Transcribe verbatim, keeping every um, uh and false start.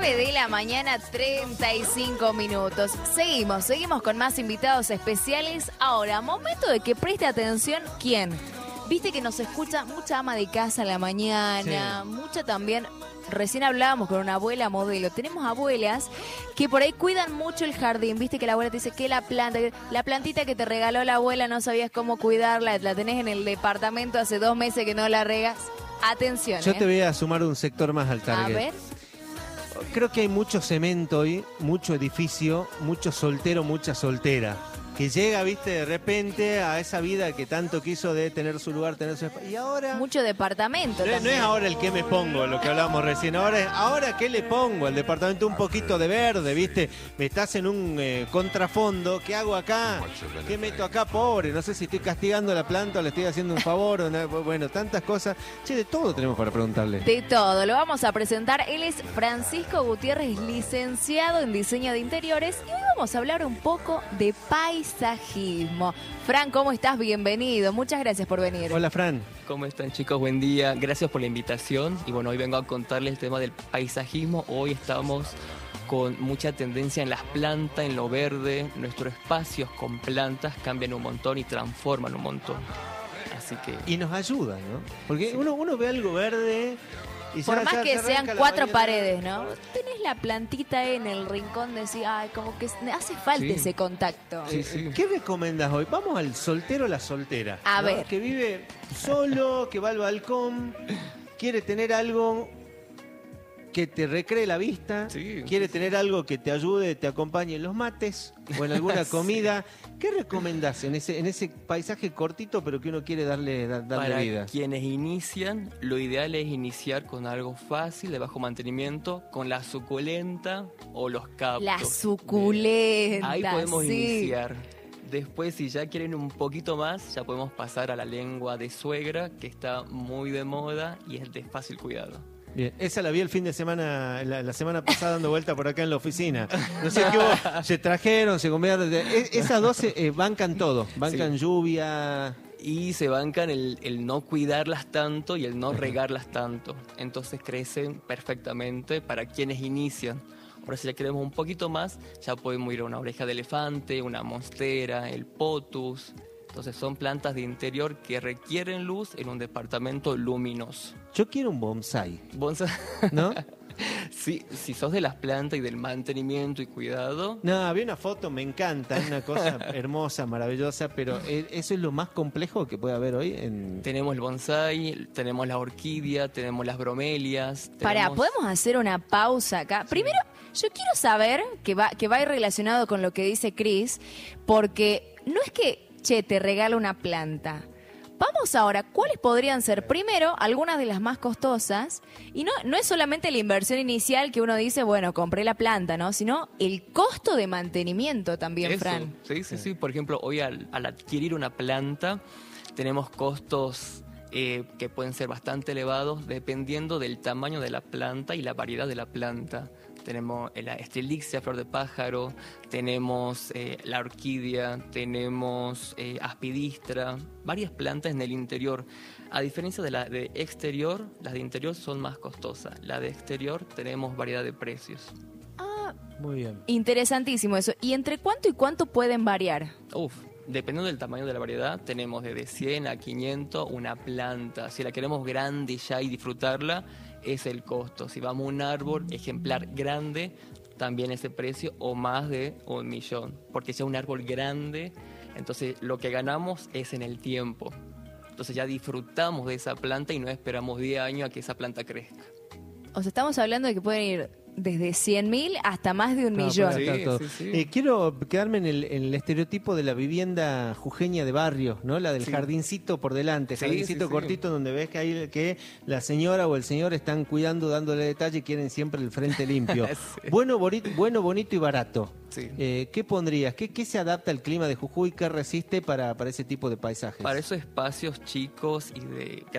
nueve de la mañana, treinta y cinco minutos. Seguimos, seguimos con más invitados especiales. Ahora, momento de que preste atención, ¿quién? Viste que nos escucha mucha ama de casa a la mañana, sí. Mucha también. Recién hablábamos con una abuela modelo. Tenemos abuelas que por ahí cuidan mucho el jardín. Viste que la abuela te dice que la planta, la plantita que te regaló la abuela no sabías cómo cuidarla, la tenés en el departamento hace dos meses que no la regas. Atención. Yo ¿eh? te voy a sumar un sector más al target. A ver. Creo que hay mucho cemento hoy, mucho edificio, mucho soltero, mucha soltera. Que llega, viste, de repente a esa vida que tanto quiso de tener su lugar, tener su espacio. Y ahora... Mucho departamento no, no es ahora el que me pongo, lo que hablábamos recién. Ahora es, ¿ahora qué le pongo? El departamento un poquito de verde, viste. Me estás en un eh, contrafondo. ¿Qué hago acá? ¿Qué meto acá? Pobre. No sé si estoy castigando la planta o le estoy haciendo un favor. O no, bueno, tantas cosas. Che, de todo tenemos para preguntarle. De todo. Lo vamos a presentar. Él es Francisco Gutiérrez, licenciado en diseño de interiores. Y hoy vamos a hablar un poco de paisajismo. Paisajismo. Fran, ¿cómo estás? Bienvenido. Muchas gracias por venir. Hola, Fran. ¿Cómo están, chicos? Buen día. Gracias por la invitación. Y bueno, hoy vengo a contarles el tema del paisajismo. Hoy estamos con mucha tendencia en las plantas, en lo verde. Nuestros espacios con plantas cambian un montón y transforman un montón. Así que... Y nos ayuda, ¿no? Porque sí. uno, uno ve algo verde... Y Por ya, más ya que sean cuatro mañana... paredes, ¿no? Tenés la plantita en el rincón, decís, ay, como que hace falta sí. ese contacto. Sí, sí. ¿Qué recomendás hoy? Vamos al soltero o la soltera. A ¿no? ver. Que vive solo, que va al balcón, quiere tener algo que te recree la vista, sí, quiere sí. tener algo que te ayude, te acompañe en los mates o en alguna comida. Sí. ¿Qué recomendás en ese, en ese paisaje cortito pero que uno quiere darle, darle Para vida? Para quienes inician, lo ideal es iniciar con algo fácil, de bajo mantenimiento, con la suculenta o los cactus. La suculenta, Ahí podemos sí. iniciar. Después, si ya quieren un poquito más, ya podemos pasar a la lengua de suegra, que está muy de moda y es de fácil cuidado. Bien, esa la vi el fin de semana, la, la semana pasada dando vuelta por acá en la oficina. No sé qué hubo, se trajeron, se comieron. Es, esas dos eh, bancan todo, bancan sí. lluvia. Y se bancan el, el no cuidarlas tanto y el no regarlas tanto. Entonces crecen perfectamente para quienes inician. Ahora si ya queremos un poquito más, ya podemos ir a una oreja de elefante, una monstera, el potus. Entonces son plantas de interior que requieren luz en un departamento luminoso. Yo quiero un bonsai. ¿Bonsai? ¿No? Sí, si sos de las plantas y del mantenimiento y cuidado. No, había una foto, me encanta, es una cosa hermosa, maravillosa, pero eso es lo más complejo que puede haber hoy. En... Tenemos el bonsai, tenemos la orquídea, tenemos las bromelias. Tenemos... Pará, ¿podemos hacer una pausa acá? Sí. Primero, yo quiero saber, que va, que va a ir relacionado con lo que dice Cris, porque no es que... Che, te regalo una planta. Vamos ahora, ¿cuáles podrían ser? Primero, algunas de las más costosas. Y no, no es solamente la inversión inicial que uno dice, bueno, compré la planta, ¿no? Sino el costo de mantenimiento también, Eso. Fran. Sí, sí, sí. Por ejemplo, hoy al, al adquirir una planta, tenemos costos eh, que pueden ser bastante elevados dependiendo del tamaño de la planta y la variedad de la planta. Tenemos la estrelixia, flor de pájaro, tenemos eh, la orquídea, tenemos eh, aspidistra, varias plantas en el interior. A diferencia de la de exterior, las de interior son más costosas. La de exterior tenemos variedad de precios. Ah, muy bien. Interesantísimo eso. ¿Y entre cuánto y cuánto pueden variar? Uf, dependiendo del tamaño de la variedad, tenemos desde cien a quinientos una planta. Si la queremos grande ya y disfrutarla, es el costo. Si vamos a un árbol ejemplar grande, también ese precio o más de un millón. Porque si es un árbol grande, entonces lo que ganamos es en el tiempo. Entonces ya disfrutamos de esa planta y no esperamos diez años a que esa planta crezca. O sea, estamos hablando de que pueden ir desde cien mil hasta más de un no, millón. Sí, sí, sí. Eh, quiero quedarme en el, en el estereotipo de la vivienda jujeña de barrio, ¿no? La del sí. jardincito por delante, sí, jardincito sí, cortito sí. donde ves que hay que la señora o el señor están cuidando, dándole detalle y quieren siempre el frente limpio. sí. Bueno, bonito, bueno, bonito y barato. Sí. Eh, ¿Qué pondrías? ¿Qué, ¿Qué se adapta al clima de Jujuy? ¿Qué resiste para, para ese tipo de paisajes? Para esos espacios chicos y de